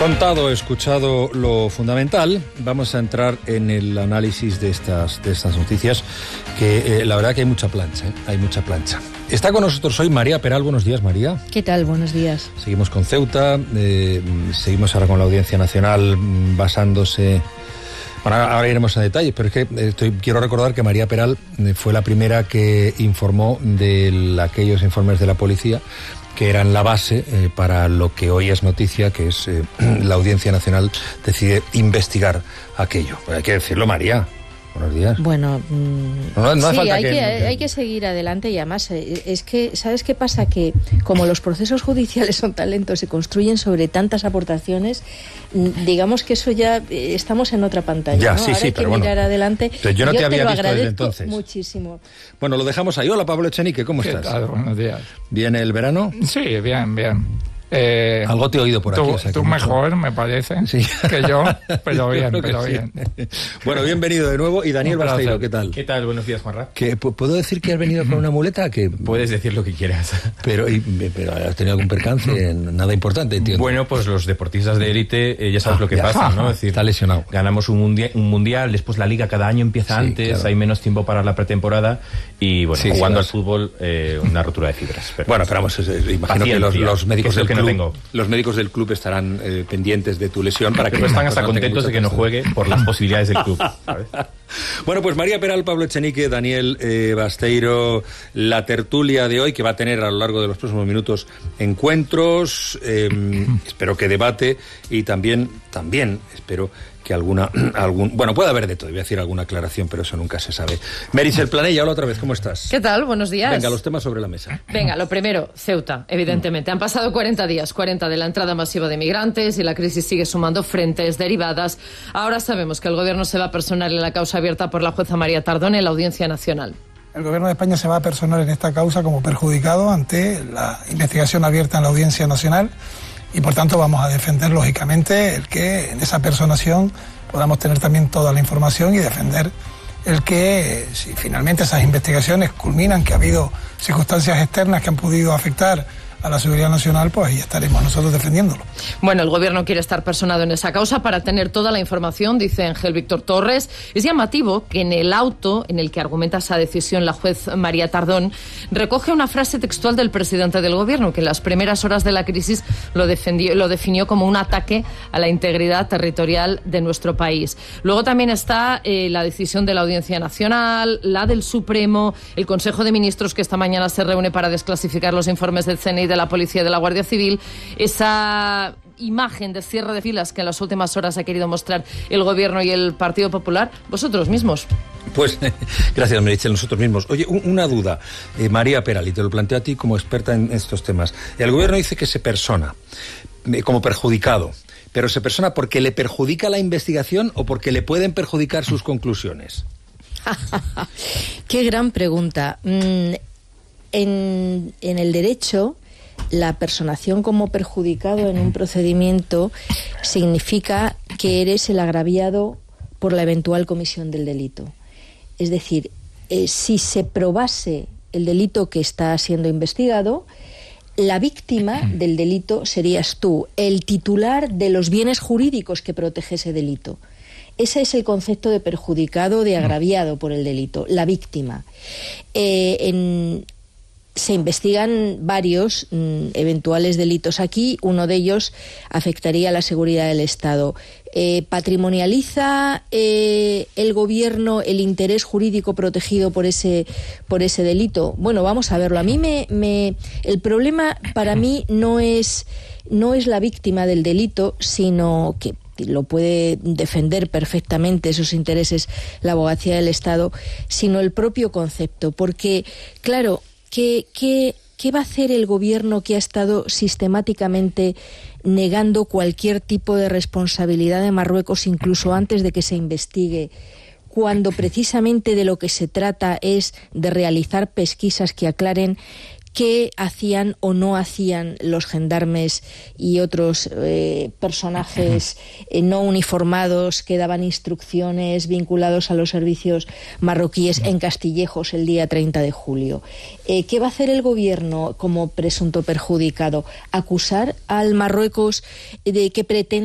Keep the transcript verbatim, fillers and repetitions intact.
Contado, escuchado lo fundamental, vamos a entrar en el análisis de estas, de estas noticias, que eh, la verdad que hay mucha plancha, ¿eh? hay mucha plancha. Está con nosotros hoy María Peral. Buenos días, María. ¿Qué tal? Buenos días. Seguimos con Ceuta, eh, seguimos ahora con la Audiencia Nacional basándose... Bueno, ahora iremos a detalles, pero es que estoy, quiero recordar que María Peral fue la primera que informó de aquellos informes de la policía que eran la base eh, para lo que hoy es noticia, que es eh, la Audiencia Nacional decide investigar aquello. Pero hay que decirlo, María. Buenos días. Bueno, mmm, no, no sí, falta hay, que, que, que, hay que seguir adelante y además eh, es que, ¿sabes qué pasa? Que como los procesos judiciales son tan lentos, se construyen sobre tantas aportaciones, digamos que eso ya eh, estamos en otra pantalla, ya, ¿no? sí, Ahora sí, hay que pero mirar bueno, adelante. Pero yo no yo te había te lo visto agradezco desde entonces. Muchísimo. Bueno, lo dejamos ahí. Hola, Pablo Echenique, ¿cómo ¿Qué estás? tal? Buenos días. ¿Bien el verano? Sí, bien, bien. Eh, Algo te he oído por tú, aquí. O sea, tú mejor, me parece, sí. que yo, pero yo bien, pero sí. bien. Bueno, bienvenido de nuevo. Y Daniel Basteiro, ¿qué tal? ¿Qué tal? Buenos días, Juanra. ¿Que, ¿Puedo decir que has venido con una muleta? Que Puedes decir lo que quieras. Pero, y, pero ¿has tenido algún percance? Nada importante, entiendo. Bueno, pues los deportistas de élite, eh, ya sabes ah, lo que ya, pasa, ajá, ¿no? Es decir, está lesionado. Ganamos un mundial, un mundial, después la liga cada año empieza sí, antes, claro. Hay menos tiempo para la pretemporada y, bueno, sí, jugando sí, al fútbol, eh, una rotura de fibras. Pero bueno, pero vamos, es, es, imagino que los, los médicos del que club, no tengo. los médicos del club estarán eh, pendientes de tu lesión para que... Pero están hasta contentos de que no juegue por las posibilidades del club, ¿sabes? Bueno, pues María Peral, Pablo Echenique, Daniel eh, Basteiro, la tertulia de hoy, que va a tener a lo largo de los próximos minutos encuentros, eh, espero que debate y también, también espero que alguna, algún, bueno, puede haber de todo, voy a decir alguna aclaración, pero eso nunca se sabe. Meritxell Planella, hola otra vez, ¿cómo estás? ¿Qué tal? Buenos días. Venga, los temas sobre la mesa. Venga, lo primero, Ceuta, evidentemente. Han pasado cuarenta días, cuarenta de la entrada masiva de migrantes y la crisis sigue sumando frentes derivadas. Ahora sabemos que el gobierno se va a personar en la causa abierta por la jueza María Tardón en la Audiencia Nacional. El gobierno de España se va a personar en esta causa como perjudicado ante la investigación abierta en la Audiencia Nacional. Y por tanto vamos a defender lógicamente el que en esa personación podamos tener también toda la información y defender el que si finalmente esas investigaciones culminan, que ha habido circunstancias externas que han podido afectar a la seguridad nacional, pues ahí estaremos nosotros defendiéndolo. Bueno, el gobierno quiere estar personado en esa causa para tener toda la información, dice Ángel Víctor Torres. Es llamativo que en el auto en el que argumenta esa decisión la juez María Tardón recoge una frase textual del presidente del gobierno, que en las primeras horas de la crisis lo, defendió, lo definió como un ataque a la integridad territorial de nuestro país. Luego también está eh, la decisión de la Audiencia Nacional, la del Supremo, el Consejo de Ministros que esta mañana se reúne para desclasificar los informes del C N I de la Policía y de la Guardia Civil, esa imagen de cierre de filas que en las últimas horas ha querido mostrar el Gobierno y el Partido Popular, vosotros mismos. Pues, gracias, Meritxell, nosotros mismos. Oye, un, una duda, eh, María Peral, y te lo planteo a ti como experta en estos temas. El Gobierno dice que se persona eh, como perjudicado, pero ¿se persona porque le perjudica la investigación o porque le pueden perjudicar sus conclusiones? Qué gran pregunta. Mm, en, en el derecho, la personación como perjudicado en un procedimiento significa que eres el agraviado por la eventual comisión del delito. Es decir, eh, si se probase el delito que está siendo investigado, la víctima del delito serías tú, el titular de los bienes jurídicos que protege ese delito. Ese es el concepto de perjudicado, de agraviado por el delito, la víctima. Eh, en... Se investigan varios mm, eventuales delitos aquí. Uno de ellos afectaría a la seguridad del Estado. Eh, ¿Patrimonializa eh, el Gobierno el interés jurídico protegido por ese, por ese delito? Bueno, vamos a verlo. A mí me, me, el problema para mí no es, no es la víctima del delito, sino que lo puede defender perfectamente esos intereses la abogacía del Estado, sino el propio concepto. Porque, claro, ¿Qué, qué, ¿Qué va a hacer el gobierno que ha estado sistemáticamente negando cualquier tipo de responsabilidad de Marruecos, incluso antes de que se investigue, cuando precisamente de lo que se trata es de realizar pesquisas que aclaren qué hacían o no hacían los gendarmes y otros eh, personajes eh, no uniformados que daban instrucciones vinculados a los servicios marroquíes en Castillejos el día treinta de julio? Eh, ¿Qué va a hacer el gobierno como presunto perjudicado? ¿Acusar al Marruecos de que pretende